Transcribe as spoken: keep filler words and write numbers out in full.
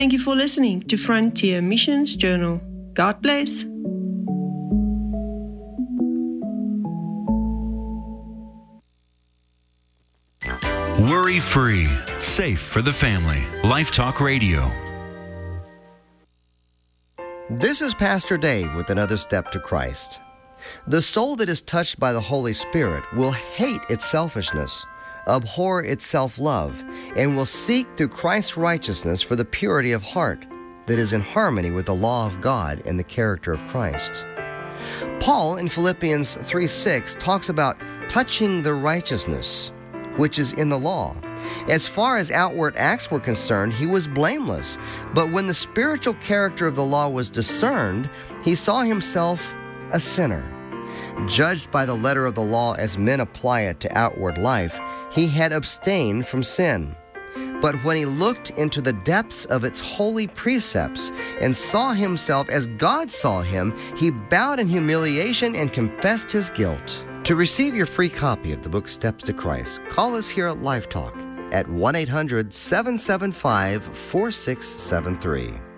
Thank you for listening to Frontier Missions Journal. God bless. Worry-free, safe for the family. Life Talk Radio. This is Pastor Dave with another step to Christ. The soul that is touched by the Holy Spirit will hate its selfishness, abhor its self-love, and will seek through Christ's righteousness for the purity of heart that is in harmony with the law of God and the character of Christ. Paul in Philippians three six talks about touching the righteousness which is in the law. As far as outward acts were concerned, he was blameless. But when the spiritual character of the law was discerned, he saw himself a sinner. Judged by the letter of the law as men apply it to outward life, he had abstained from sin. But when he looked into the depths of its holy precepts and saw himself as God saw him, he bowed in humiliation and confessed his guilt. To receive your free copy of the book Steps to Christ, call us here at Life Talk at one eight hundred seven seven five four six seven three.